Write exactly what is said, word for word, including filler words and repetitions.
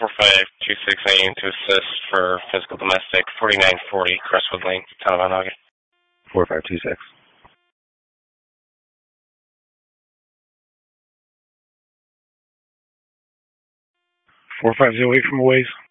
four five two six nine to assist for physical domestic, forty-nine forty Crestwood Lane, Town of Onondaga. four five two six. four five zero eight from a ways.